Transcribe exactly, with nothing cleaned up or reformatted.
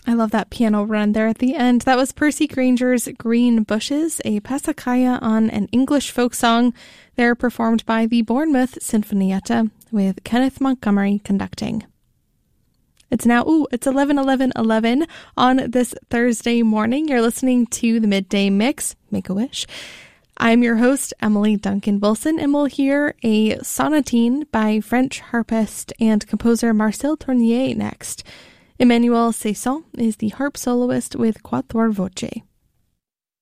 I love that piano run there at the end. That was Percy Granger's Green Bushes, a passacaglia on an English folk song. They're performed by the Bournemouth Sinfonietta, with Kenneth Montgomery conducting. It's now, ooh, it's eleven eleven eleven on this Thursday morning. You're listening to the Midday Mix, Make a Wish. I'm your host, Emily Duncan Wilson, and we'll hear a sonatine by French harpist and composer Marcel Tournier next. Emmanuel Cesson is the harp soloist with Quatuor Voce.